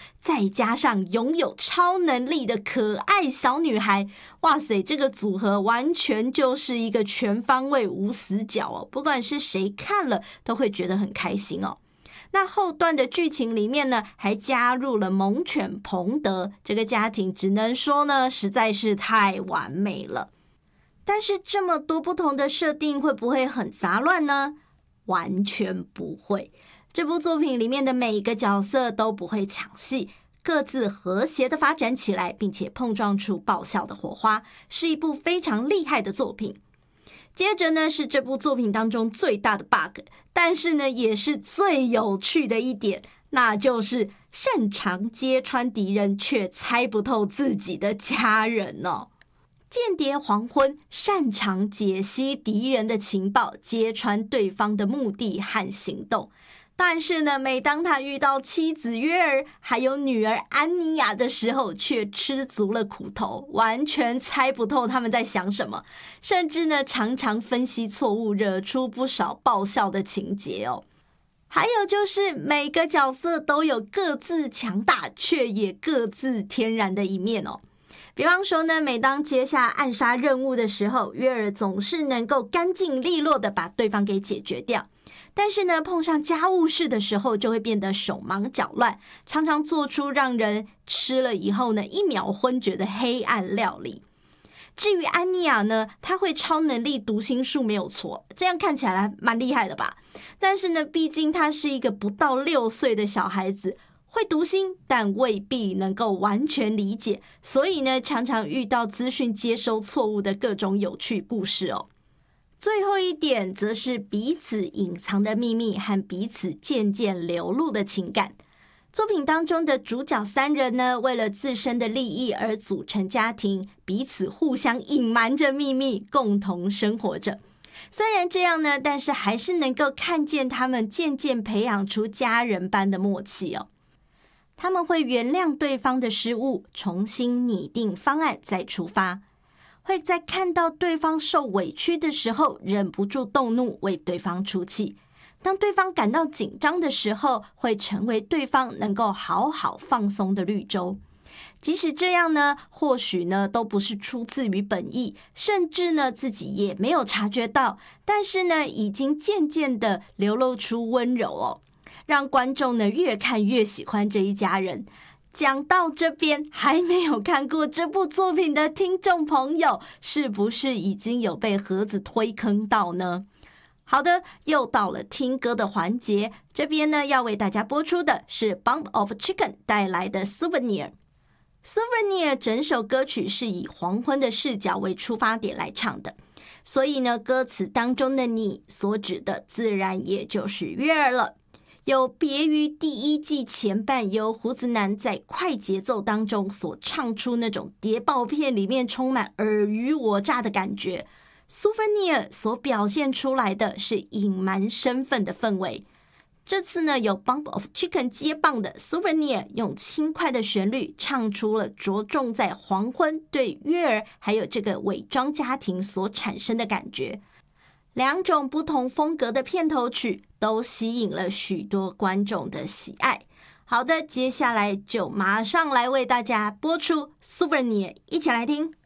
再加上拥有超能力的可爱小女孩，哇塞，这个组合完全就是一个全方位无死角哦，不管是谁看了都会觉得很开心哦。那后段的剧情里面呢，还加入了猛犬彭德，这个家庭只能说呢，实在是太完美了。但是这么多不同的设定会不会很杂乱呢？完全不会。这部作品里面的每一个角色都不会抢戏，各自和谐的发展起来，并且碰撞出爆笑的火花，是一部非常厉害的作品。接着呢，是这部作品当中最大的 bug， 但是呢也是最有趣的一点，那就是擅长揭穿敌人却猜不透自己的家人哦。间谍黄昏擅长解析敌人的情报，揭穿对方的目的和行动。但是呢，每当他遇到妻子约尔还有女儿安妮亚的时候，却吃足了苦头，完全猜不透他们在想什么，甚至呢常常分析错误，惹出不少爆笑的情节哦。还有就是每个角色都有各自强大却也各自天然的一面哦。比方说呢，每当接下暗杀任务的时候，约尔总是能够干净利落的把对方给解决掉。但是呢，碰上家务事的时候就会变得手忙脚乱，常常做出让人吃了以后呢一秒昏厥的黑暗料理。至于安妮亚呢，她会超能力读心术没有错，这样看起来蛮厉害的吧？但是呢，毕竟她是一个不到6岁的小孩子，会读心，但未必能够完全理解，所以呢，常常遇到资讯接收错误的各种有趣故事哦。最后一点则是彼此隐藏的秘密和彼此渐渐流露的情感。作品当中的主角3人呢，为了自身的利益而组成家庭，彼此互相隐瞒着秘密，共同生活着。虽然这样呢，但是还是能够看见他们渐渐培养出家人般的默契哦。他们会原谅对方的失误，重新拟定方案再出发。会在看到对方受委屈的时候，忍不住动怒，为对方出气。当对方感到紧张的时候，会成为对方能够好好放松的绿洲。即使这样呢，或许呢都不是出自于本意，甚至呢自己也没有察觉到，但是呢已经渐渐的流露出温柔哦，让观众呢越看越喜欢这一家人。讲到这边，还没有看过这部作品的听众朋友，是不是已经有被盒子推坑到呢？好的，又到了听歌的环节，这边呢要为大家播出的是 Bump of Chicken 带来的 Souvenir。Souvenir 整首歌曲是以黄昏的视角为出发点来唱的，所以呢歌词当中的你所指的自然也就是约尔了。有别于第1季前半由胡子男在快节奏当中所唱出那种谍报片里面充满尔虞我诈的感觉， Souvenir 所表现出来的是隐瞒身份的氛围。这次呢，有 Bump of Chicken 接棒的 Souvenir 用轻快的旋律唱出了着重在黄昏对约尔还有这个伪装家庭所产生的感觉。2种不同风格的片头曲都吸引了许多观众的喜爱。好的，接下来就马上来为大家播出 Souvenir， 一起来听。